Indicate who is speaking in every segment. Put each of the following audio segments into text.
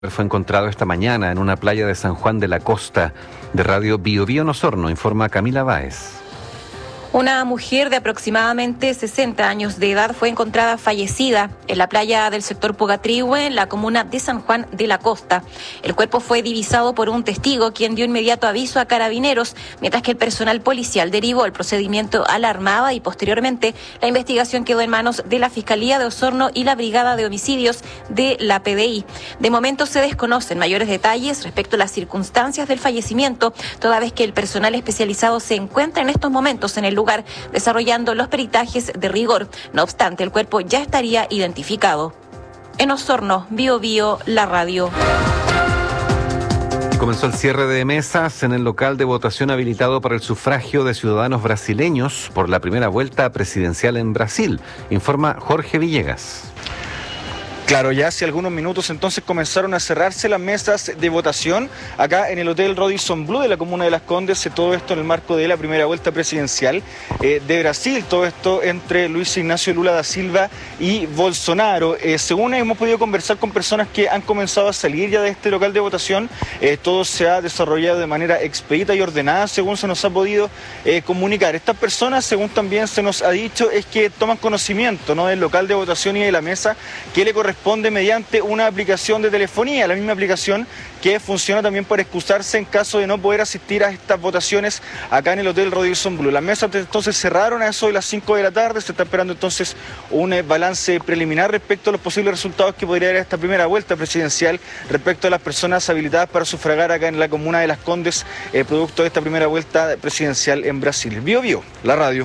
Speaker 1: Fue encontrado esta mañana en una playa de San Juan de la Costa. De Radio Bio Bio en Osorno, informa Camila Báez.
Speaker 2: Una mujer de aproximadamente 60 años de edad fue encontrada fallecida en la playa del sector Pugatrihue, en la comuna de San Juan de la Costa. El cuerpo fue divisado por un testigo, quien dio inmediato aviso a Carabineros, mientras que el personal policial derivó el procedimiento a la Armada y posteriormente la investigación quedó en manos de la Fiscalía de Osorno y la Brigada de Homicidios de la PDI. De momento se desconocen mayores detalles respecto a las circunstancias del fallecimiento, toda vez que el personal especializado se encuentra en estos momentos en el lugar desarrollando los peritajes de rigor. No obstante, el cuerpo ya estaría identificado. En Osorno, Bio Bio, la radio.
Speaker 1: Comenzó el cierre de mesas en el local de votación habilitado para el sufragio de ciudadanos brasileños por la primera vuelta presidencial en Brasil, informa Jorge Villegas.
Speaker 3: Claro, ya hace algunos minutos entonces comenzaron a cerrarse las mesas de votación acá en el Hotel Radisson Blu de la comuna de Las Condes, todo esto en el marco de la primera vuelta presidencial de Brasil, todo esto entre Luis Ignacio Lula da Silva y Bolsonaro. Según hemos podido conversar con personas que han comenzado a salir ya de este local de votación, todo se ha desarrollado de manera expedita y ordenada, según se nos ha podido comunicar. Estas personas, según también se nos ha dicho, es que toman conocimiento, ¿no?, del local de votación y de la mesa que le corresponde mediante una aplicación de telefonía, la misma aplicación que funciona también para excusarse en caso de no poder asistir a estas votaciones acá en el Hotel Radisson Blu. Las mesas entonces cerraron a eso de las 5 de la tarde, se está esperando entonces un balance preliminar respecto a los posibles resultados que podría haber esta primera vuelta presidencial respecto a las personas habilitadas para sufragar acá en la comuna de Las Condes, producto de esta primera vuelta presidencial en Brasil. Bio Bio, la radio.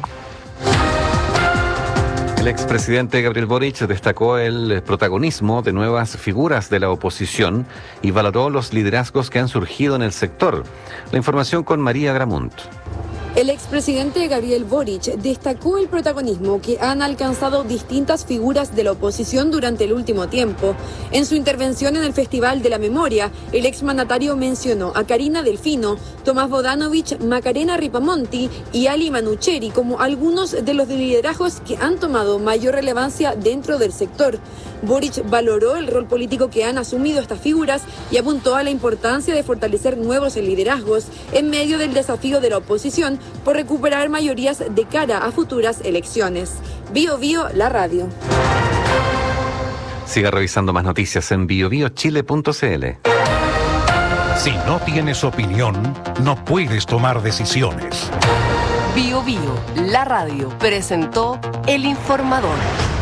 Speaker 1: El expresidente Gabriel Boric destacó el protagonismo de nuevas figuras de la oposición y valoró los liderazgos que han surgido en el sector. La información con María Gramunt.
Speaker 4: El expresidente Gabriel Boric destacó el protagonismo que han alcanzado distintas figuras de la oposición durante el último tiempo. En su intervención en el Festival de la Memoria, el exmandatario mencionó a Karina Delfino, Tomás Bodanovich, Macarena Ripamonti y Ali Manucheri como algunos de los liderazgos que han tomado mayor relevancia dentro del sector. Boric valoró el rol político que han asumido estas figuras y apuntó a la importancia de fortalecer nuevos liderazgos en medio del desafío de la oposición por recuperar mayorías de cara a futuras elecciones. Bio Bio, la radio.
Speaker 1: Siga revisando más noticias en biobiochile.cl.
Speaker 5: Si no tienes opinión, no puedes tomar decisiones.
Speaker 6: Bio Bio, la radio, presentó El Informador.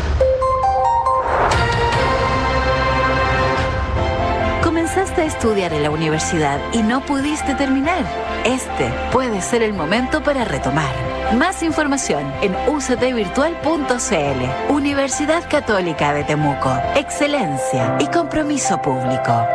Speaker 7: Comenzaste a estudiar en la universidad y no pudiste terminar. Este puede ser el momento para retomar. Más información en uctvirtual.cl. Universidad Católica de Temuco. Excelencia y compromiso público.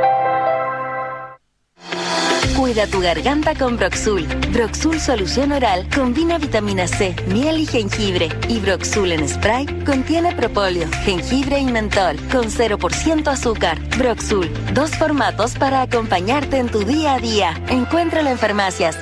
Speaker 7: Cuida tu garganta con Broxul. Broxul Solución Oral combina vitamina C, miel y jengibre. Y Broxul en spray contiene propóleo, jengibre y mentol con 0% azúcar. Broxul, 2 formatos para acompañarte en tu día a día. Encuéntralo en farmacias.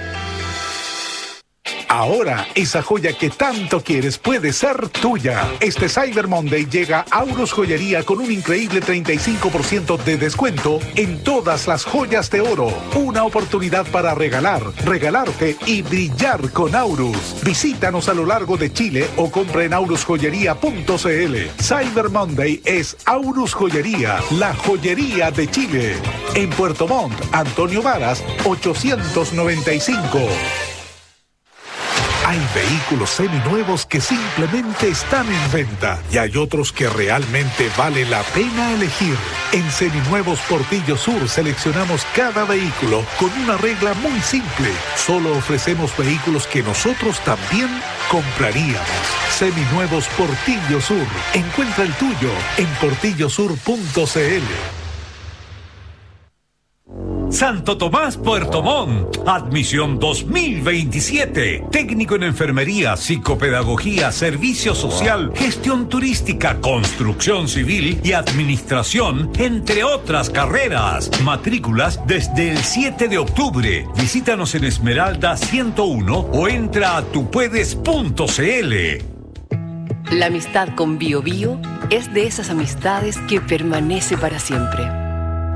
Speaker 5: Ahora, esa joya que tanto quieres puede ser tuya. Este Cyber Monday llega a Aurus Joyería con un increíble 35% de descuento en todas las joyas de oro. Una oportunidad para regalar, regalarte y brillar con Aurus. Visítanos a lo largo de Chile o compra en aurusjoyería.cl. Cyber Monday es Aurus Joyería, la joyería de Chile. En Puerto Montt, Antonio Varas, 895. Hay vehículos seminuevos que simplemente están en venta y hay otros que realmente vale la pena elegir. En Seminuevos Portillo Sur seleccionamos cada vehículo con una regla muy simple. Solo ofrecemos vehículos que nosotros también compraríamos. Seminuevos Portillo Sur. Encuentra el tuyo en portillosur.cl.
Speaker 8: Santo Tomás, Puerto Montt. Admisión 2027. Técnico en enfermería, psicopedagogía, servicio social, gestión turística, construcción civil y administración, entre otras carreras. Matrículas desde el 7 de octubre. Visítanos en Esmeralda 101 o entra a tupuedes.cl.
Speaker 6: La amistad con Bio Bio es de esas amistades que permanece para siempre.